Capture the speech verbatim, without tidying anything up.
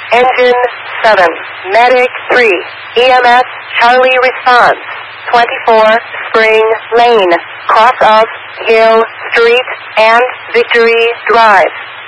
Engine seven, Medic three, E M S Charlie response, twenty-four Spring Lane, cross of Hill Street and Victory Drive.